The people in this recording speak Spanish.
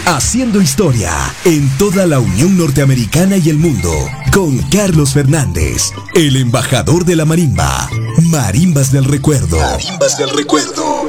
Haciendo historia en toda la Unión Norteamericana y el mundo, con Carlos Fernández, el embajador de la marimba. Marimbas del recuerdo. Marimbas del recuerdo.